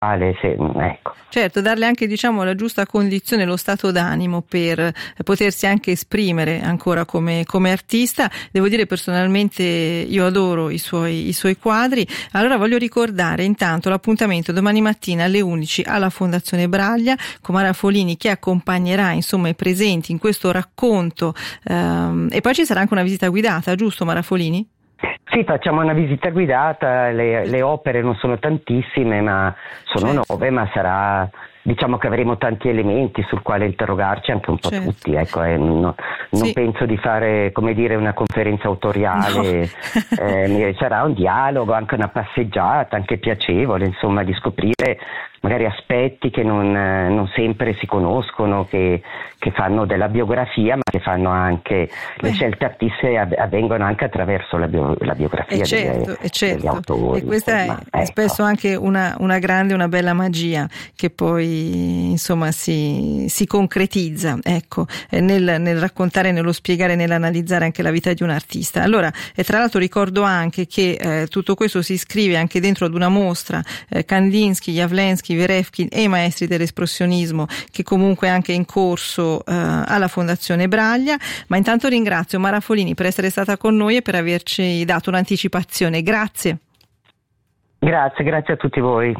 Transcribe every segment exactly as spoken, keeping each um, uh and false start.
se, ecco. Certo, darle anche, diciamo, la giusta condizione, lo stato d'animo per potersi anche esprimere ancora come, come artista. Devo dire, personalmente io adoro i suoi, i suoi quadri. Allora voglio ricordare intanto l'appuntamento domani mattina alle undici alla Fondazione Braglia con Mara Folini, che accompagnerà insomma i presenti in questo racconto, ehm, e poi ci sarà anche una visita guidata, giusto Mara Folini? Sì, facciamo una visita guidata, le, le opere non sono tantissime, ma sono certo. nove, ma sarà, diciamo che avremo tanti elementi sul quale interrogarci anche un po' certo. tutti, ecco, eh, no, non sì. penso di fare, come dire, una conferenza autoriale, no. eh, sarà un dialogo, anche una passeggiata, anche piacevole, insomma, di scoprire magari aspetti che non, non sempre si conoscono, che, che fanno della biografia, ma che fanno anche, Beh. le scelte artistiche avvengono anche attraverso la, bio, la biografia e certo, delle, e certo. degli autori. E questa insomma, è, è ecco. spesso anche una, una grande, una bella magia che poi insomma si, si concretizza, ecco, nel, nel raccontare, nello spiegare, nell'analizzare anche la vita di un artista. Allora, e tra l'altro ricordo anche che eh, tutto questo si iscrive anche dentro ad una mostra, eh, Kandinsky, Javlensky, Verefkin e i maestri dell'espressionismo, che comunque è anche in corso eh, alla Fondazione Braglia. Ma intanto ringrazio Mara Folini per essere stata con noi e per averci dato un'anticipazione. Grazie. Grazie, grazie a tutti voi.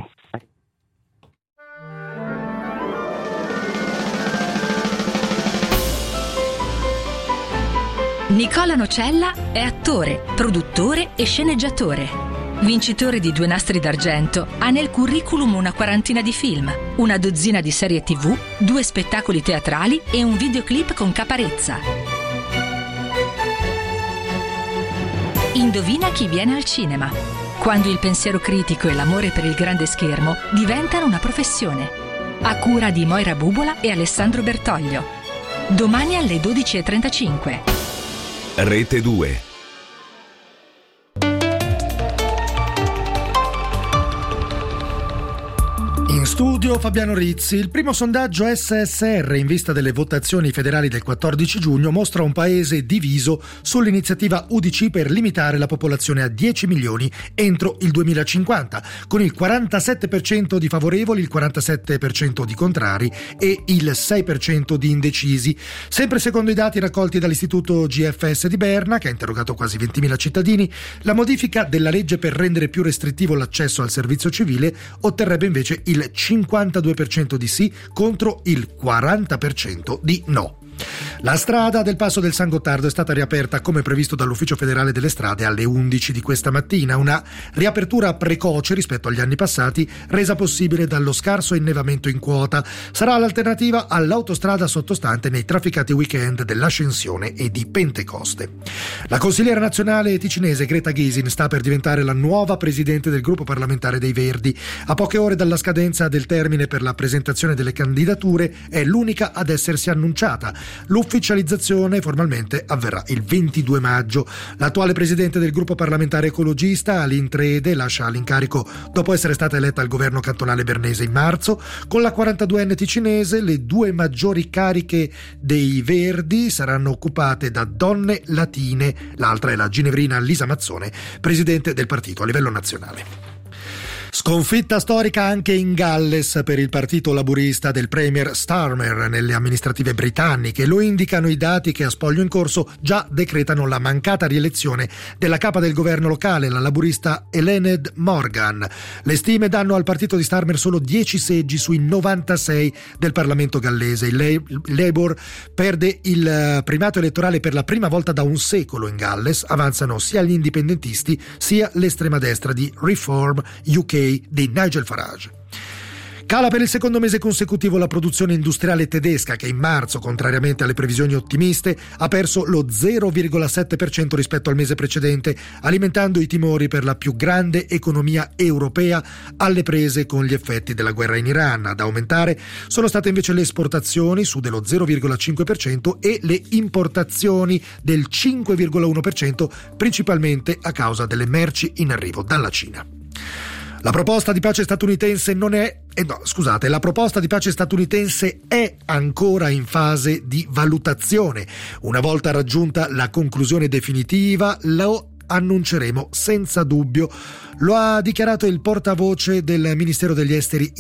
Nicola Nocella è attore, produttore e sceneggiatore. Vincitore di due nastri d'argento, ha nel curriculum una quarantina di film, una dozzina di serie tivù, due spettacoli teatrali e un videoclip con Caparezza. Indovina chi viene al cinema. Quando il pensiero critico e l'amore per il grande schermo diventano una professione. A cura di Moira Bubola e Alessandro Bertoglio. Domani alle dodici e trentacinque. Rete due. In studio Fabiano Rizzi. Il primo sondaggio S S R in vista delle votazioni federali del quattordici giugno mostra un paese diviso sull'iniziativa U D C per limitare la popolazione a dieci milioni entro il duemilacinquanta, con il quarantasette per cento di favorevoli, il quarantasette per cento di contrari e il sei per cento di indecisi. Sempre secondo i dati raccolti dall'istituto G F S di Berna, che ha interrogato quasi ventimila cittadini, la modifica della legge per rendere più restrittivo l'accesso al servizio civile otterrebbe invece il cinquantadue per cento di sì contro il quaranta per cento di no. La strada del Passo del San Gottardo è stata riaperta come previsto dall'Ufficio Federale delle Strade alle undici di questa mattina, una riapertura precoce rispetto agli anni passati, resa possibile dallo scarso innevamento in quota. Sarà l'alternativa all'autostrada sottostante nei trafficati weekend dell'Ascensione e di Pentecoste. La consigliera nazionale ticinese Greta Gysin sta per diventare la nuova presidente del gruppo parlamentare dei Verdi. A poche ore dalla scadenza del termine per la presentazione delle candidature è l'unica ad essersi annunciata. L'ufficializzazione formalmente avverrà il ventidue maggio. L'attuale presidente del gruppo parlamentare ecologista, Aline Trede, lascia l'incarico dopo essere stata eletta al governo cantonale bernese in marzo. Con la quarantaduenne ticinese, le due maggiori cariche dei Verdi saranno occupate da donne latine. L'altra è la ginevrina Lisa Mazzone, presidente del partito a livello nazionale. Sconfitta storica anche in Galles per il partito laburista del premier Starmer nelle amministrative britanniche. Lo indicano i dati che a spoglio in corso già decretano la mancata rielezione della capa del governo locale, la laburista Eluned Morgan. Le stime danno al partito di Starmer solo dieci seggi sui novantasei del Parlamento gallese. Il Labour perde il primato elettorale per la prima volta da un secolo in Galles. Avanzano sia gli indipendentisti sia l'estrema destra di Reform U K di Nigel Farage. Cala per il secondo mese consecutivo la produzione industriale tedesca, che in marzo, contrariamente alle previsioni ottimiste, ha perso lo zero virgola sette per cento rispetto al mese precedente, alimentando i timori per la più grande economia europea alle prese con gli effetti della guerra in Iran. Ad aumentare sono state invece le esportazioni, su dello zero virgola cinque per cento, e le importazioni del cinque virgola uno per cento, principalmente a causa delle merci in arrivo dalla Cina. La proposta di pace statunitense non è, eh no, scusate, la proposta di pace statunitense è ancora in fase di valutazione. Una volta raggiunta la conclusione definitiva, lo annunceremo senza dubbio. Lo ha dichiarato il portavoce del Ministero degli Esteri